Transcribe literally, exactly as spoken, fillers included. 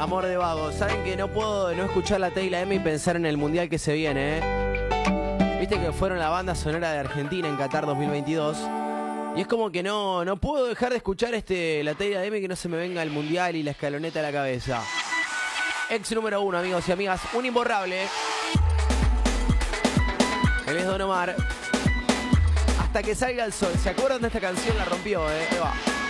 Amor de vago. Saben que no puedo no escuchar la T y la M y pensar en el mundial que se viene, ¿eh? Viste que fueron la banda sonora de Argentina en Qatar dos mil veintidós. Y es como que no, no puedo dejar de escuchar este, la T y la M y que no se me venga el mundial y la escaloneta a la cabeza. Ex número uno, amigos y amigas. Un imborrable. Él es Don Omar. Hasta que salga el sol. ¿Se acuerdan de esta canción? La rompió, ¿eh? Ahí va.